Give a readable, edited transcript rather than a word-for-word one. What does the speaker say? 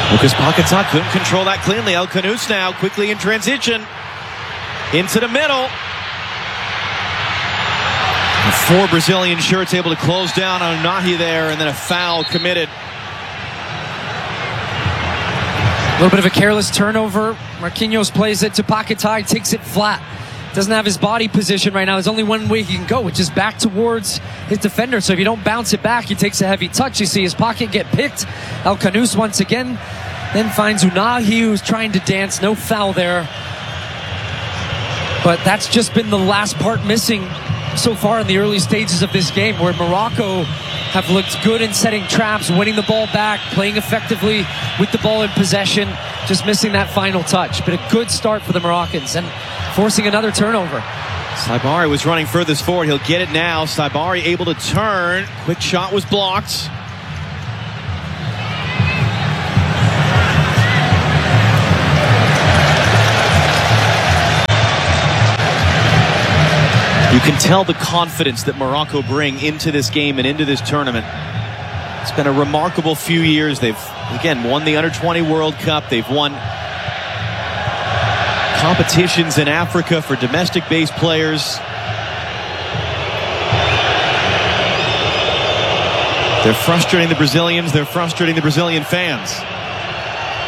Lucas Paquetá couldn't control that cleanly. El Khanous now quickly in transition into the middle. The 4 Brazilian shirts able to close down on Unahi there, and then a foul committed. A little bit of a careless turnover. Marquinhos plays it to Paquetá, takes it flat. Doesn't have his body position right now. There's only one way he can go, which is back towards his defender. So if you don't bounce it back, he takes a heavy touch. You see his pocket get picked. El Khanous once again then finds Unahi, who's trying to dance. No foul there. But that's just been the last part missing so far in the early stages of this game, where Morocco have looked good in setting traps, winning the ball back, playing effectively with the ball in possession, just missing that final touch. But a good start for the Moroccans and forcing another turnover. Saibari was running furthest forward. He'll get it now. Saibari able to turn. Quick shot was blocked. You can tell the confidence that Morocco bring into this game and into this tournament. It's been a remarkable few years. They've, again, won the Under-20 World Cup. They've won competitions in Africa for domestic-based players. They're frustrating the Brazilians. They're frustrating the Brazilian fans.